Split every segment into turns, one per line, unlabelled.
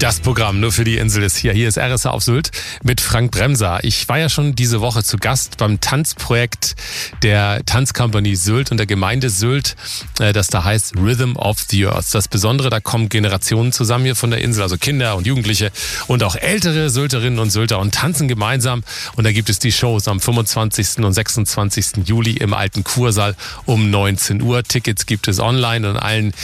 Das Programm nur für die Insel ist hier. Hier ist RSA auf Sylt mit Frank Bremser. Ich war ja schon diese Woche zu Gast beim Tanzprojekt der Tanzcompany Sylt und der Gemeinde Sylt, das da heißt Rhythm of the Earth. Das Besondere, da kommen Generationen zusammen hier von der Insel, also Kinder und Jugendliche und auch ältere Sylterinnen und Sylter und tanzen gemeinsam. Und da gibt es die Shows am 25. und 26. Juli im Alten Kursaal um 19 Uhr. Tickets gibt es online und allen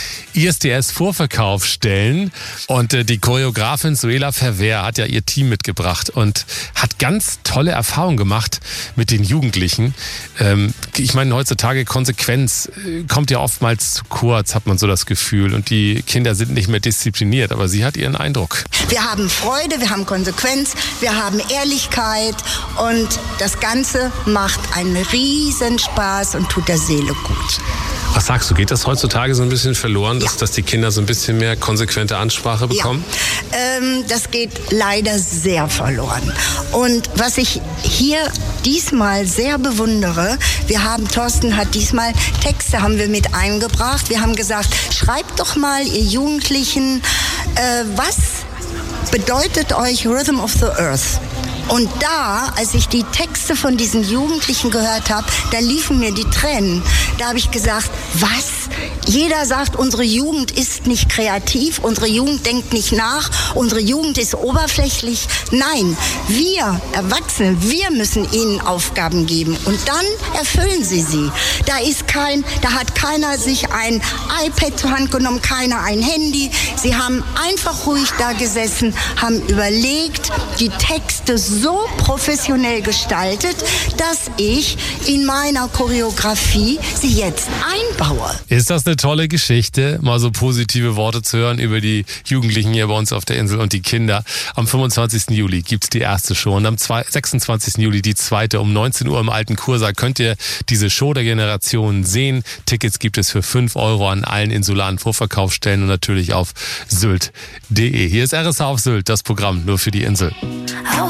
ISDS-Vorverkaufsstellen. Und die Choreografin Suela Verwehr hat ja ihr Team mitgebracht und hat ganz tolle Erfahrungen gemacht mit den Jugendlichen. Ich meine, heutzutage Konsequenz kommt ja oftmals zu kurz, hat man so das Gefühl. Und die Kinder sind nicht mehr diszipliniert, aber sie hat ihren Eindruck.
Wir haben Freude, wir haben Konsequenz, wir haben Ehrlichkeit und das Ganze macht einen riesen Spaß und tut der Seele gut.
Was sagst du, geht das heutzutage so ein bisschen verloren, dass die Kinder so ein bisschen mehr konsequente Ansprache bekommen?
Ja, das geht leider sehr verloren. Und was ich hier diesmal sehr bewundere, Thorsten hat diesmal Texte haben wir mit eingebracht. Wir haben gesagt, schreibt doch mal, ihr Jugendlichen, was bedeutet euch Rhythm of the Earth? Und da, als ich die Texte von diesen Jugendlichen gehört habe, da liefen mir die Tränen. Da habe ich gesagt, was? Jeder sagt, unsere Jugend ist nicht kreativ, unsere Jugend denkt nicht nach, unsere Jugend ist oberflächlich. Nein, wir Erwachsene, wir müssen ihnen Aufgaben geben und dann erfüllen sie sie. Da hat keiner sich ein iPad zur Hand genommen, keiner ein Handy. Sie haben einfach ruhig da gesessen, haben überlegt, die Texte so professionell gestaltet, dass ich in meiner Choreografie sie jetzt einbaue.
Ist das eine tolle Geschichte, mal so positive Worte zu hören über die Jugendlichen hier bei uns auf der Insel und die Kinder. Am 25. Juli gibt's die erste Show und am 26. Juli die zweite um 19 Uhr im Alten Kursaal könnt ihr diese Show der Generationen sehen. Tickets gibt es für 5 € an allen insularen Vorverkaufsstellen und natürlich auf sylt.de. Hier ist RSA auf Sylt, das Programm nur für die Insel.